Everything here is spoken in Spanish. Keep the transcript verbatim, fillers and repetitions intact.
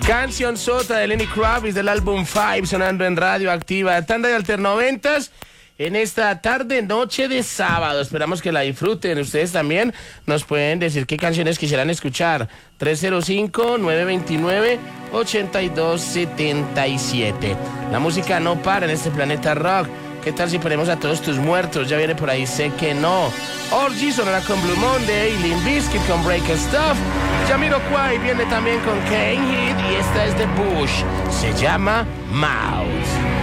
Canción Sota de Lenny Kravitz del álbum Five sonando en Radio Activa. Tanda de Alternoventas en esta tarde, noche de sábado. Esperamos que la disfruten. Ustedes también nos pueden decir qué canciones quisieran escuchar. tres cero cinco, nueve dos nueve, ocho dos siete siete. La música no para en este planeta rock. ¿Qué tal si ponemos a todos tus muertos? Ya viene por ahí, sé que no. Orgy sonará con Blue Monday, Limp Bizkit con Break Stuff. Jamiroquai viene también con Kane Heat y esta es de Bush. Se llama Mouth.